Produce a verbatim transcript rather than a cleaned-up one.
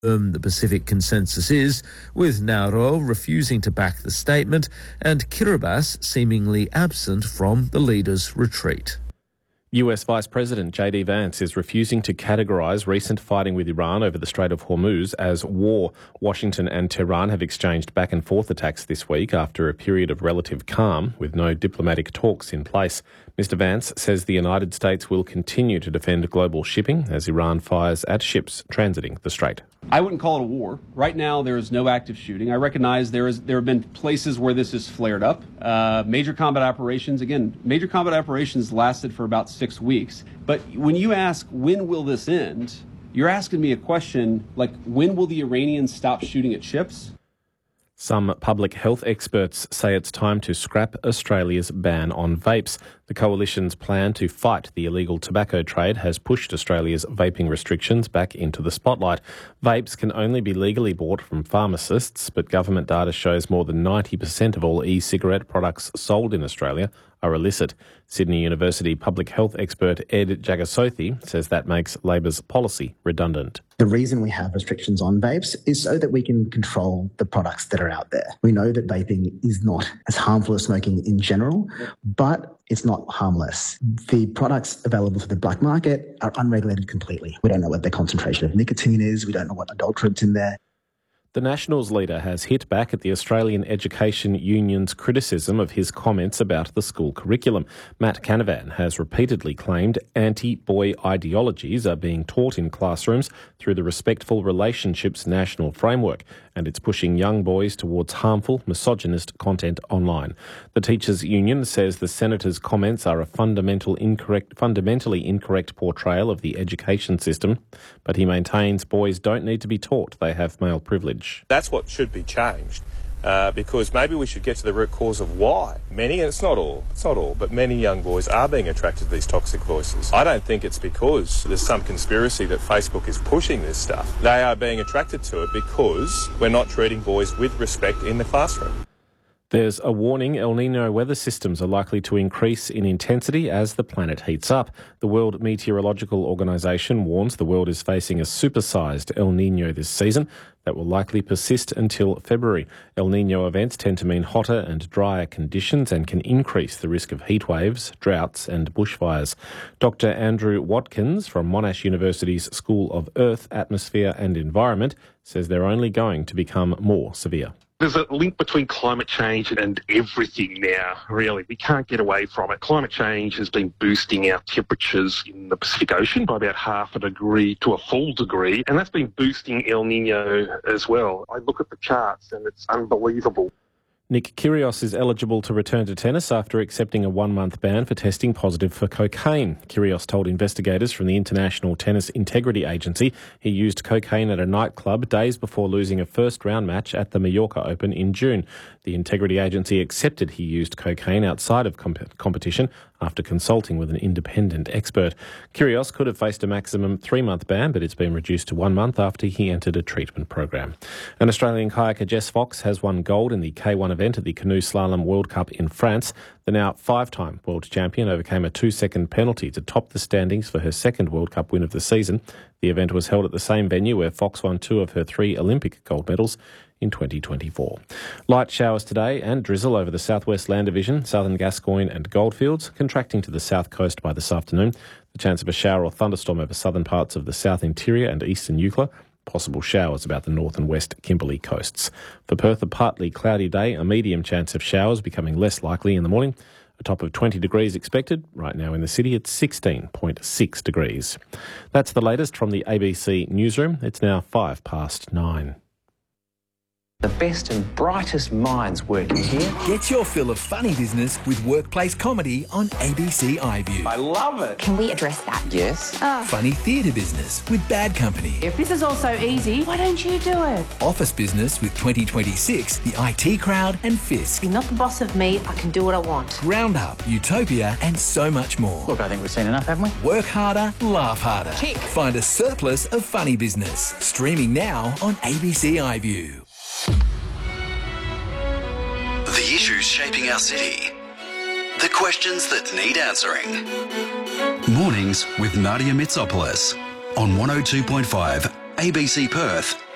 Um, the Pacific consensus is, with Nauro refusing to back the statement and Kiribati seemingly absent from the leaders' retreat. U S Vice President J D Vance is refusing to categorise recent fighting with Iran over the Strait of Hormuz as war. Washington and Tehran have exchanged back and forth attacks this week after a period of relative calm with no diplomatic talks in place. Mister Vance says the United States will continue to defend global shipping as Iran fires at ships transiting the strait. I wouldn't call it a war. Right now, there is no active shooting. I recognize there is there have been places where this has flared up. Uh, major combat operations, again, major combat operations lasted for about six weeks. But when you ask, when will this end, you're asking me a question like, when will the Iranians stop shooting at ships? Some public health experts say it's time to scrap Australia's ban on vapes. The coalition's plan to fight the illegal tobacco trade has pushed Australia's vaping restrictions back into the spotlight. Vapes can only be legally bought from pharmacists, but government data shows more than ninety percent of all e-cigarette products sold in Australia are illicit. Sydney University public health expert Ed Jagasothi says that makes Labor's policy redundant. The reason we have restrictions on vapes is so that we can control the products that are out there. We know that vaping is not as harmful as smoking in general, but it's not harmless. The products available to the black market are unregulated completely. We don't know what the concentration of nicotine is. We don't know what adulterants in there. The Nationals leader has hit back at the Australian Education Union's criticism of his comments about the school curriculum. Matt Canavan has repeatedly claimed anti-boy ideologies are being taught in classrooms through the Respectful Relationships National Framework, and it's pushing young boys towards harmful, misogynist content online. The Teachers Union says the Senator's comments are a fundamental incorrect, fundamentally incorrect portrayal of the education system, but he maintains boys don't need to be taught they have male privilege. That's what should be changed, uh, because maybe we should get to the root cause of why many, and it's not all, it's not all, but many young boys are being attracted to these toxic voices. I don't think it's because there's some conspiracy that Facebook is pushing this stuff. They are being attracted to it because we're not treating boys with respect in the classroom. There's a warning El Niño weather systems are likely to increase in intensity as the planet heats up. The World Meteorological Organization warns the world is facing a supersized El Niño this season that will likely persist until February. El Niño events tend to mean hotter and drier conditions and can increase the risk of heat waves, droughts and bushfires. Doctor Andrew Watkins from Monash University's School of Earth, Atmosphere and Environment says they're only going to become more severe. There's a link between climate change and everything now, really. We can't get away from it. Climate change has been boosting our temperatures in the Pacific Ocean by about half a degree to a full degree, and that's been boosting El Niño as well. I look at the charts and it's unbelievable. Nick Kyrgios is eligible to return to tennis after accepting a one-month ban for testing positive for cocaine. Kyrgios told investigators from the International Tennis Integrity Agency he used cocaine at a nightclub days before losing a first-round match at the Mallorca Open in June. The Integrity Agency accepted he used cocaine outside of comp- competition after consulting with an independent expert. Kyrgios could have faced a maximum three-month ban, but it's been reduced to one month after he entered a treatment program. An Australian kayaker Jess Fox has won gold in the K one event at the Canoe Slalom World Cup in France. The now five-time world champion overcame a two-second penalty to top the standings for her second World Cup win of the season. The event was held at the same venue where Fox won two of her three Olympic gold medals in twenty twenty-four. Light showers today and drizzle over the southwest land division, southern Gascoyne and Goldfields, contracting to the south coast by this afternoon. The chance of a shower or thunderstorm over southern parts of the south interior and eastern Eucla. Possible showers about the north and west Kimberley coasts. For Perth, a partly cloudy day, a medium chance of showers becoming less likely in the morning. A top of twenty degrees expected. Right now in the city, it's sixteen point six degrees. That's the latest from the A B C newsroom. It's now five past nine. The best and brightest minds working here. Get your fill of funny business with workplace comedy on A B C iView. I love it. Can we address that? Yes. Oh. Funny theatre business with Bad Company. If this is all so easy, why don't you do it? Office business with twenty twenty-six, the I T Crowd and Fisk. You're not the boss of me, I can do what I want. Roundup, Utopia and so much more. Look, I think we've seen enough, haven't we? Work harder, laugh harder. Tick. Find a surplus of funny business. Streaming now on A B C iView. The issues shaping our city. The questions that need answering. Mornings with Nadia Mitsopoulos on one oh two point five A B C Perth